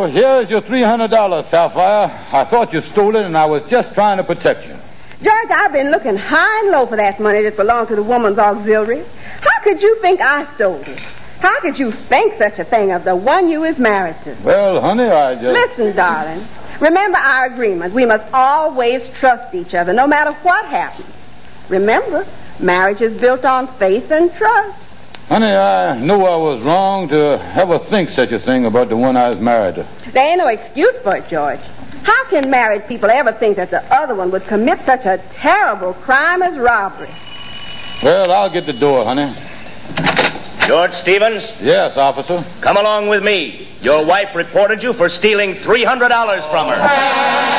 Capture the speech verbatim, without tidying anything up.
Well, here's your three hundred dollars, Sapphire. I thought you stole it, and I was just trying to protect you. George, I've been looking high and low for that money that belonged to the woman's auxiliary. How could you think I stole it? How could you think such a thing of the one you was married to? Well, honey, I just... Listen, darling. Remember our agreement. We must always trust each other, no matter what happens. Remember, marriage is built on faith and trust. Honey, I knew I was wrong to ever think such a thing about the one I was married to. There ain't no excuse for it, George. How can married people ever think that the other one would commit such a terrible crime as robbery? Well, I'll get the door, honey. George Stevens? Yes, officer. Come along with me. Your wife reported you for stealing three hundred dollars from her.